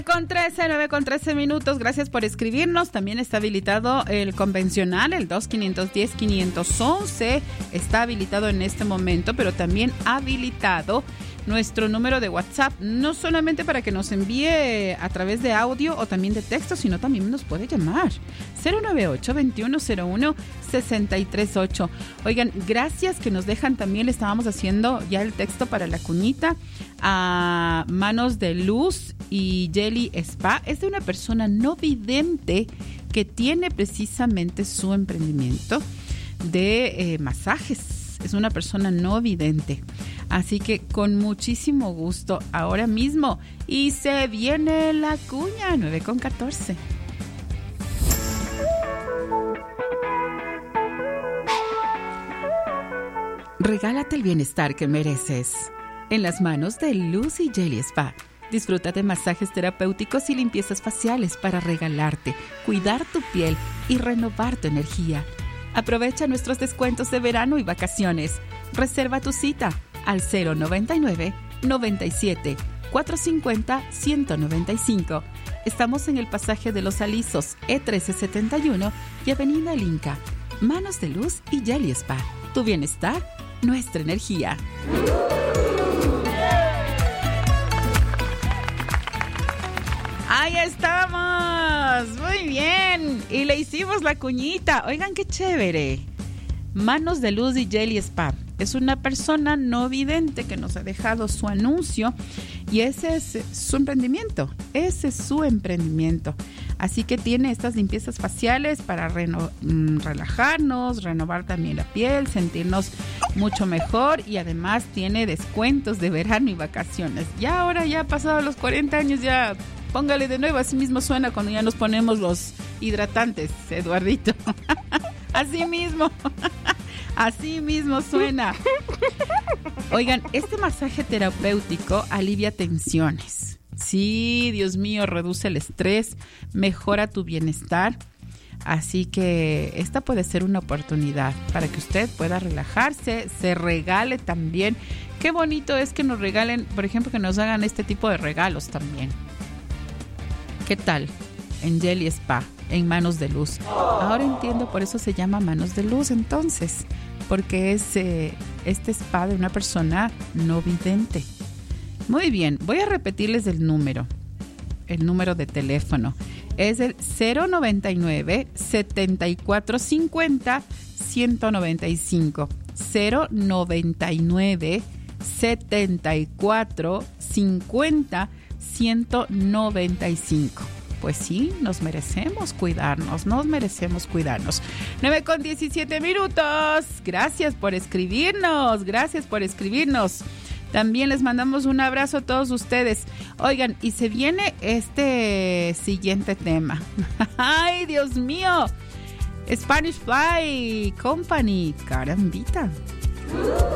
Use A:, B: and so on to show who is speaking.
A: 9:13 minutos. Gracias por escribirnos. También está habilitado el convencional, el 2-510-511. Está habilitado en este momento, pero también habilitado nuestro número de WhatsApp, no solamente para que nos envíe a través de audio o también de texto, sino también nos puede llamar. 098-2101-638. Oigan, gracias que nos dejan también, le estábamos haciendo ya el texto para la cuñita a Manos de Luz y Jelly Spa. Es de una persona no vidente que tiene precisamente su emprendimiento de masajes. Es una persona no vidente. Así que con muchísimo gusto ahora mismo. Y se viene la cuña, 9:14. Regálate el bienestar que mereces. En las manos de Luz y Jelly Spa. Disfruta de masajes terapéuticos y limpiezas faciales para regalarte, cuidar tu piel y renovar tu energía. Aprovecha nuestros descuentos de verano y vacaciones. Reserva tu cita al 099-97-450-195. Estamos en el pasaje de Los Alisos, E1371 y Avenida El Inca. Manos de Luz y Jelly Spa. Tu bienestar, nuestra energía. ¡Ahí estamos! ¡Muy bien! Y le hicimos la cuñita. Oigan, qué chévere. Manos de Luz y Jelly Spa. Es una persona no vidente que nos ha dejado su anuncio y ese es su emprendimiento. Ese es su emprendimiento. Así que tiene estas limpiezas faciales para relajarnos, renovar también la piel, sentirnos mucho mejor y además tiene descuentos de verano y vacaciones. Ya ahora, ya pasados los 40 años, ya póngale de nuevo. Así mismo suena cuando ya nos ponemos los hidratantes, Eduardito. Así mismo. Así mismo suena. Oigan, este masaje terapéutico alivia tensiones. Sí, Dios mío, reduce el estrés, mejora tu bienestar. Así que esta puede ser una oportunidad para que usted pueda relajarse, se regale también. Qué bonito es que nos regalen, por ejemplo, que nos hagan este tipo de regalos también. ¿Qué tal? En Jelly Spa, en Manos de Luz. Ahora entiendo, por eso se llama Manos de Luz entonces, porque es este spa de una persona no vidente. Muy bien, voy a repetirles el número de teléfono. Es el 099-7450-195. 099-7450-195. Pues sí, nos merecemos cuidarnos. 9:17 minutos. Gracias por escribirnos. También les mandamos un abrazo a todos ustedes. Oigan, y se viene este siguiente tema. ¡Ay, Dios mío! Spanish Fly Company. Carambita.